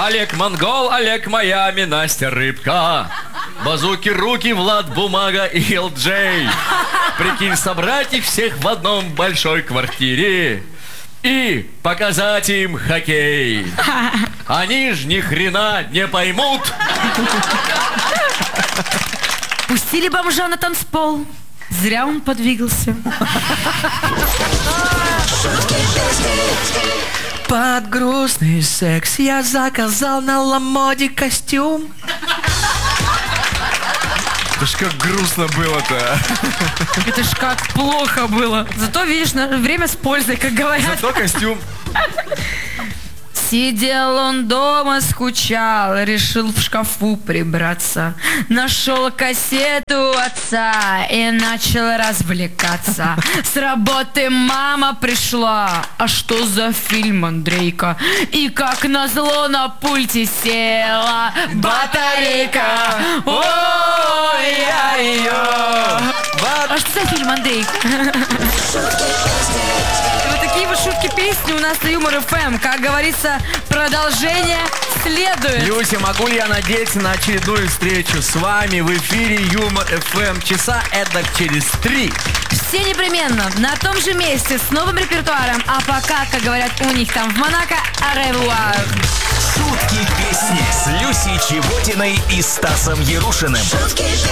Олег Монгол, Олег Майами, Настя Рыбка. Базуки руки, Влад Бумага и Элджей. Прикинь, собрать их всех в одном большой квартире и показать им хоккей. Они ж ни хрена не поймут. Пустили бомжа на танцпол. Зря он подвигался. Под грустный секс я заказал на Ламоде костюм. Это ж как грустно было-то. Это ж как плохо было. Зато, видишь, время с пользой, как говорят. Зато костюм. Сидел он дома, скучал, решил в шкафу прибраться. Нашел кассету отца и начал развлекаться. С работы мама пришла. А что за фильм, Андрейка? И как назло на пульте села батарейка. Ой, я ее. А что за фильм, Андрей? Вот такие вот шутки-песни у нас на Юмор ФМ. Как говорится, продолжение следует. Люся, могу ли я надеяться на очередную встречу с вами в эфире Юмор ФМ часа эдак через 3? Все непременно на том же месте с новым репертуаром. А пока, как говорят у них там в Монако, аревуар. Шутки песни с Люсей Чеботиной и Стасом Ярушиным.